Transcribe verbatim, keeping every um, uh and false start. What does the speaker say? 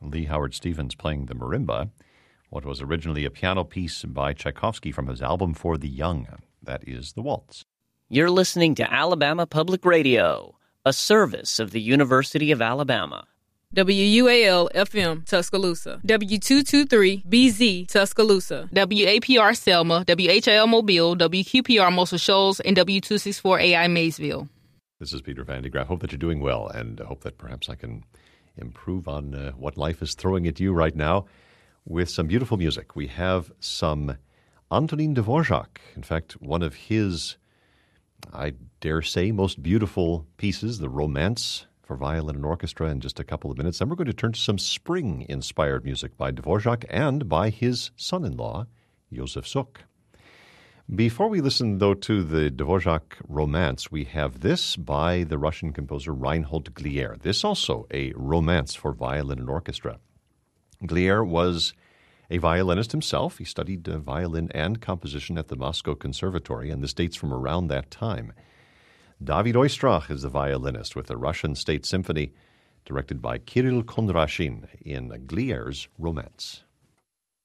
Lee Howard Stevens playing the marimba, what was originally a piano piece by Tchaikovsky from his album For the Young. That is the waltz. You're listening to Alabama Public Radio, a service of the University of Alabama. W U A L F M Tuscaloosa, W two twenty-three B Z Tuscaloosa, W A P R Selma, W H L Mobile, W Q P R Muscle Shoals, and W two sixty-four A I Maysville. This is Peter Van de Graaff. Hope that you're doing well, and hope that perhaps I can improve on uh, what life is throwing at you right now with some beautiful music. We have some Antonin Dvorak. In fact, one of his, I dare say, most beautiful pieces, the Romance for Violin and Orchestra, in just a couple of minutes. Then we're going to turn to some spring-inspired music by Dvorak and by his son-in-law, Josef Suk. Before we listen, though, to the Dvorak Romance, we have this by the Russian composer Reinhold Glier. This also a romance for violin and orchestra. Glier was a violinist himself. He studied uh, violin and composition at the Moscow Conservatory, and this dates from around that time. David Oistrakh is the violinist with the Russian State Symphony, directed by Kirill Kondrashin in Glier's Romance.